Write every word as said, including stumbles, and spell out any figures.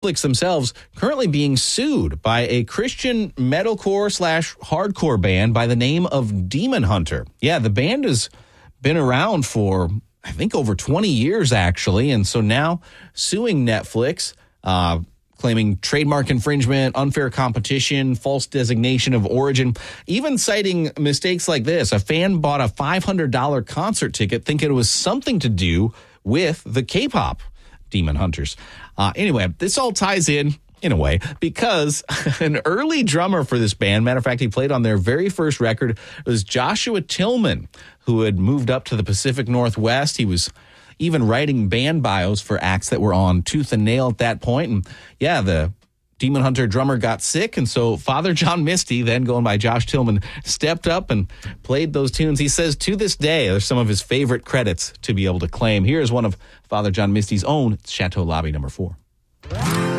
Netflix themselves currently being sued by a Christian metalcore slash hardcore band by the name of Demon Hunter. Yeah, the band has been around for, I think, over twenty years, actually. And so now suing Netflix, uh, claiming trademark infringement, unfair competition, false designation of origin, even citing mistakes like this. A fan bought a five hundred dollars concert ticket thinking it was something to do with the K-pop Demon Hunters. Uh, anyway, this all ties in, in a way, because an early drummer for this band, matter of fact, he played on their very first record, was Joshua Tillman, who had moved up to the Pacific Northwest. He was even writing band bios for acts that were on Tooth and Nail at that point. And yeah, the Demon Hunter drummer got sick, and so Father John Misty, then going by Josh Tillman, stepped up and played those tunes. He says to this day, there's some of his favorite credits to be able to claim. Here's one of Father John Misty's own, Chateau Lobby number four.